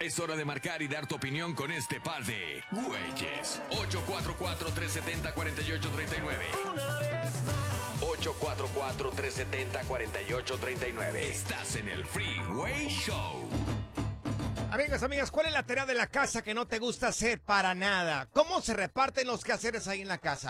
Es hora de marcar y dar tu opinión con este par de güeyes. 844-370-4839. 844-370-4839. Estás en el Freeway Show. Amigos, amigas, ¿cuál es la tarea de la casa que no te gusta hacer para nada? ¿Cómo se reparten los quehaceres ahí en la casa?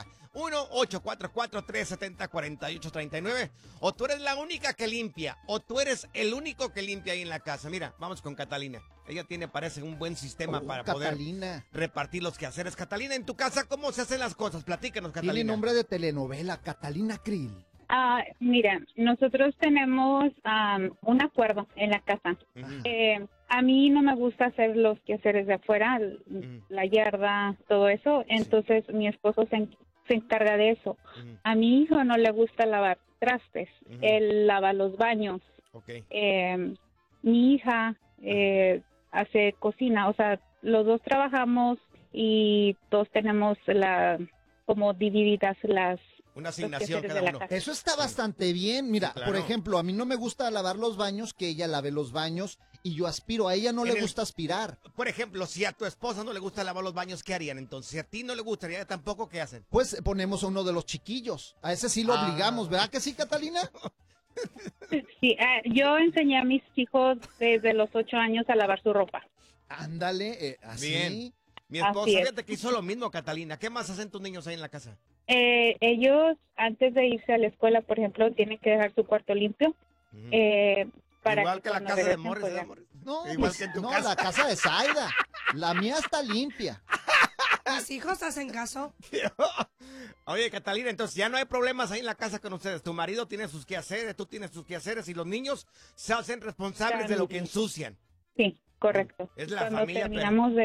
1-844-370-4839. O tú eres la única que limpia, o tú eres el único que limpia ahí en la casa. Mira, vamos con Catalina. Ella tiene, parece, un buen sistema para Catalina. poder repartir los quehaceres. Catalina, en tu casa, ¿cómo se hacen las cosas? Platícanos, Catalina. Tiene nombre de telenovela, Catalina Krill. Mira, nosotros tenemos un acuerdo en la casa. A mí no me gusta hacer los quehaceres de afuera, la yarda, todo eso. Entonces mi esposo se encarga de eso. A mi hijo no le gusta lavar trastes. Él lava los baños. Mi hija hace cocina. O sea, los dos trabajamos y todos tenemos como divididas una asignación cada uno. Eso está bastante bien. Mira, Claro. por ejemplo, a mí no me gusta lavar los baños, que ella lave los baños y yo aspiro. A ella no le gusta aspirar. Por ejemplo, si a tu esposa no le gusta lavar los baños, ¿qué harían entonces? Si a ti no le gustaría tampoco, ¿qué hacen? Pues ponemos a uno de los chiquillos. A ese sí lo obligamos, ¿verdad que sí, Catalina? Sí, yo enseñé a mis hijos desde los 8 años a lavar su ropa. Ándale, así. Bien. Mi esposa, Así es. fíjate que hizo lo mismo, Catalina. ¿Qué más hacen tus niños ahí en la casa? Ellos, antes de irse a la escuela, por ejemplo, tienen que dejar su cuarto limpio. Para Igual que la cuando casa de regresen, Morris, pues, ¿verdad, Morris? No, Igual pues, que en tu no, casa. la casa de Zaida. La mía está limpia. ¿Mis hijos hacen caso? Oye, Catalina, entonces ya no hay problemas ahí en la casa con ustedes. Tu marido tiene sus quehaceres, tú tienes tus quehaceres y los niños se hacen responsables de lo que ensucian. Sí, correcto. Es la Cuando familia terminamos